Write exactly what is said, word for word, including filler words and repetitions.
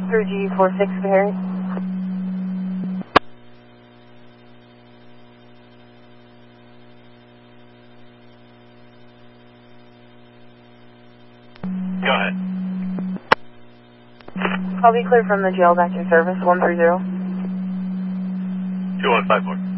three G four six Harry. Go ahead. I'll be clear from the jail back to service, one three zero. two one five four.